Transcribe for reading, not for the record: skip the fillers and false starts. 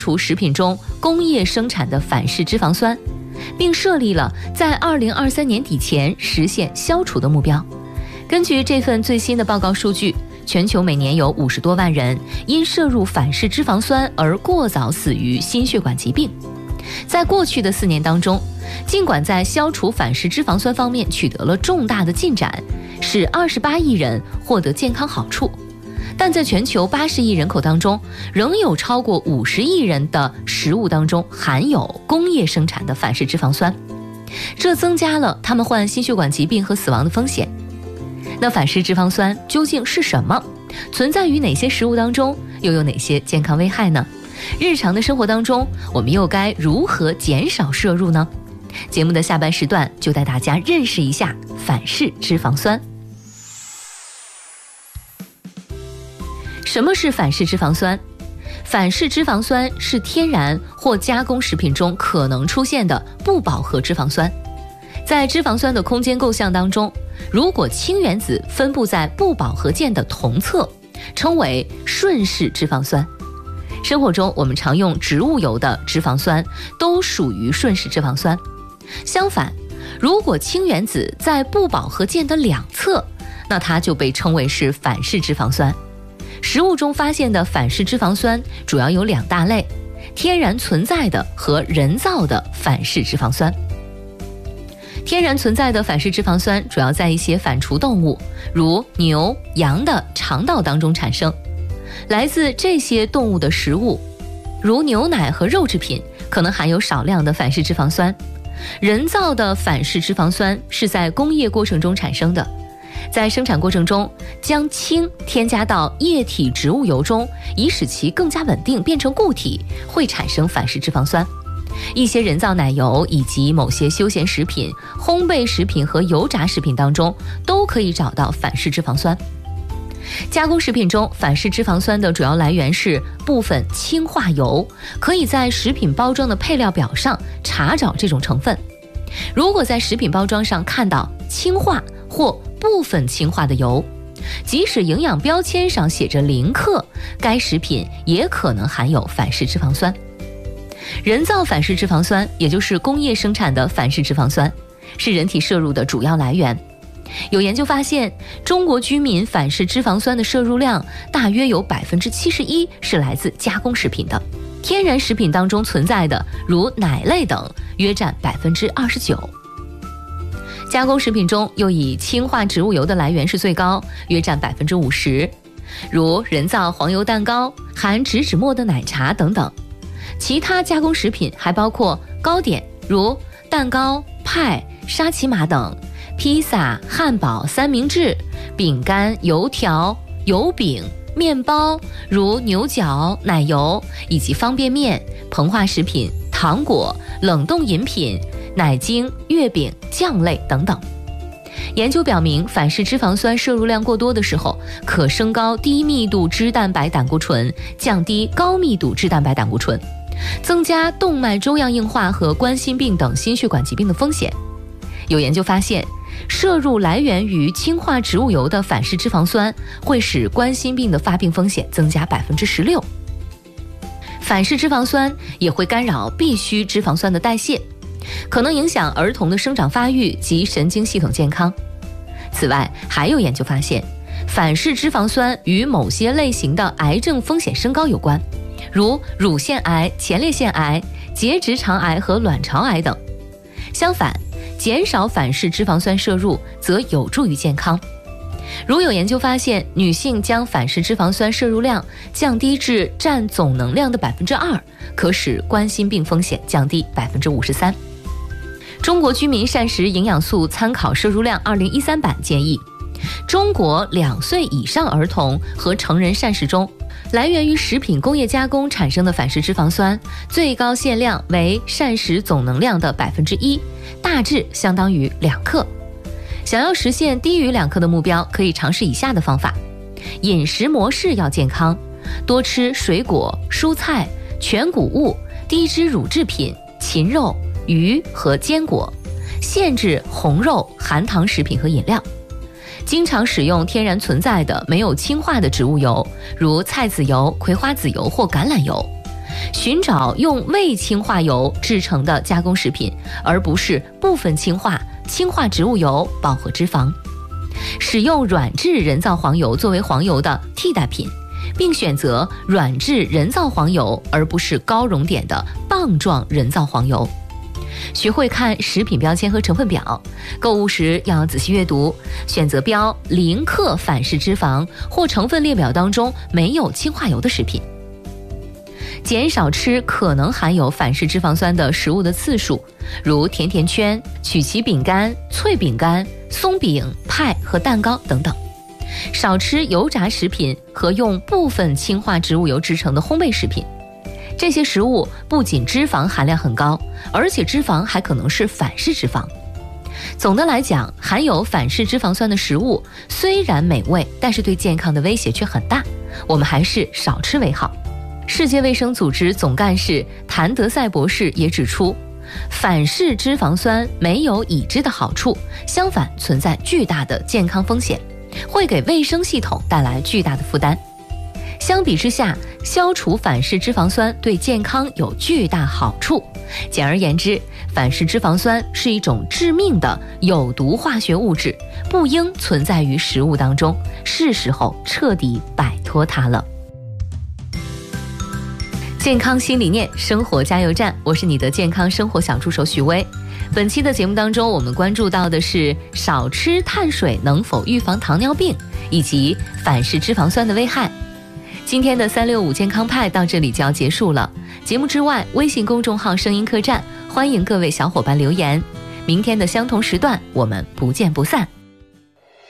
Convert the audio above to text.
除食品中工业生产的反式脂肪酸，并设立了在2023年底前实现消除的目标。根据这份最新的报告数据，全球每年有50多万人因摄入反式脂肪酸而过早死于心血管疾病。在过去的4年当中，尽管在消除反式脂肪酸方面取得了重大的进展，使28亿人获得健康好处，但在全球80亿人口当中，仍有超过50亿人的食物当中含有工业生产的反式脂肪酸，这增加了他们患心血管疾病和死亡的风险。那反式脂肪酸究竟是什么？存在于哪些食物当中？又有哪些健康危害呢？日常的生活当中，我们又该如何减少摄入呢？节目的下半时段就带大家认识一下反式脂肪酸。什么是反式脂肪酸？反式脂肪酸是天然或加工食品中可能出现的不饱和脂肪酸。在脂肪酸的空间构象当中，如果氢原子分布在不饱和键的同侧，称为顺式脂肪酸。生活中我们常用植物油的脂肪酸都属于顺式脂肪酸。相反，如果氢原子在不饱和键的两侧，那它就被称为是反式脂肪酸。食物中发现的反式脂肪酸主要有2大类：天然存在的和人造的反式脂肪酸。天然存在的反式脂肪酸主要在一些反刍动物，如牛、羊的肠道当中产生。来自这些动物的食物，如牛奶和肉制品，可能含有少量的反式脂肪酸。人造的反式脂肪酸是在工业过程中产生的，在生产过程中将氢添加到液体植物油中，以使其更加稳定变成固体，会产生反式脂肪酸。一些人造奶油以及某些休闲食品、烘焙食品和油炸食品当中都可以找到反式脂肪酸。加工食品中反式脂肪酸的主要来源是部分氢化油，可以在食品包装的配料表上查找这种成分。如果在食品包装上看到氢化或部分氢化的油，即使营养标签上写着0克，该食品也可能含有反式脂肪酸。人造反式脂肪酸，也就是工业生产的反式脂肪酸，是人体摄入的主要来源。有研究发现，中国居民反式脂肪酸的摄入量大约有71%是来自加工食品的，天然食品当中存在的，如奶类等，约占29%。加工食品中又以氢化植物油的来源是最高，约占50%，如人造黄油蛋糕、含植脂末的奶茶等等。其他加工食品还包括糕点，如蛋糕、派、沙琪玛等；披萨、汉堡、三明治、饼干、油条、油饼、面包，如牛角、奶油，以及方便面、膨化食品、糖果、冷冻饮品、奶精、月饼、酱类等等。研究表明，反式脂肪酸摄入量过多的时候，可升高低密度脂蛋白胆固醇，降低高密度脂蛋白胆固醇，增加动脉粥样硬化和冠心病等心血管疾病的风险。有研究发现，摄入来源于氢化植物油的反式脂肪酸会使冠心病的发病风险增加16%。反式脂肪酸也会干扰必需脂肪酸的代谢，可能影响儿童的生长发育及神经系统健康。此外，还有研究发现，反式脂肪酸与某些类型的癌症风险升高有关，如乳腺癌、前列腺癌、结直肠癌和卵巢癌等。相反，减少反式脂肪酸摄入则有助于健康。如有研究发现，女性将反式脂肪酸摄入量降低至占总能量的2%，可使冠心病风险降低53%。中国居民膳食营养素参考摄入量2013版建议，中国2岁以上儿童和成人膳食中，来源于食品工业加工产生的反式脂肪酸最高限量为膳食总能量的1%，大致相当于2克。想要实现低于2克的目标，可以尝试以下的方法：饮食模式要健康，多吃水果、蔬菜、全谷物、低脂乳制品、禽肉、鱼和坚果，限制红肉、含糖食品和饮料。经常使用天然存在的没有氢化的植物油，如菜籽油、葵花籽油或橄榄油。 寻找用未氢化油制成的加工食品，而不是部分氢化植物油、饱和脂肪。使用软质人造黄油作为黄油的替代品，并选择软质人造黄油而不是高熔点的棒状人造黄油。学会看食品标签和成分表，购物时要仔细阅读，选择标0克反式脂肪或成分列表当中没有氢化油的食品。减少吃可能含有反式脂肪酸的食物的次数，如甜甜圈、曲奇饼干、脆饼干、松饼、派和蛋糕等等。少吃油炸食品和用部分氢化植物油制成的烘焙食品。这些食物不仅脂肪含量很高，而且脂肪还可能是反式脂肪。总的来讲，含有反式脂肪酸的食物虽然美味，但是对健康的威胁却很大，我们还是少吃为好。世界卫生组织总干事谭德赛博士也指出，反式脂肪酸没有已知的好处，相反存在巨大的健康风险，会给卫生系统带来巨大的负担。相比之下，消除反式脂肪酸对健康有巨大好处。简而言之，反式脂肪酸是一种致命的有毒化学物质，不应存在于食物当中，是时候彻底摆脱它了。健康新理念，生活加油站，我是你的健康生活小助手许巍。本期的节目当中，我们关注到的是少吃碳水能否预防糖尿病，以及反式脂肪酸的危害。今天的365健康派到这里就要结束了。节目之外，微信公众号声音客栈，欢迎各位小伙伴留言。明天的相同时段，我们不见不散。